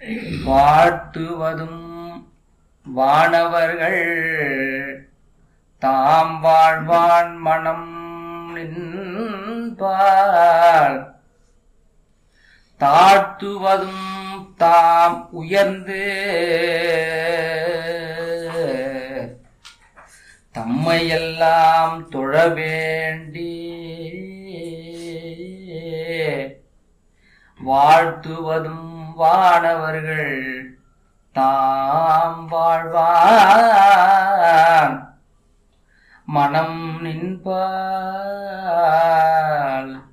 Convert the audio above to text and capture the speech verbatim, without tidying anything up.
வாழ்த்துவதும் வானவர்கள் தாம் வாழ்வான் மனம் நின்பார் தாழ்த்துவதும் தாம் உயர்ந்து தம்மையெல்லாம் தொழ வேண்டி வாழ்த்துவதும் வானவர்கள் தாம் வாழ்வான் மனம் நின்பால்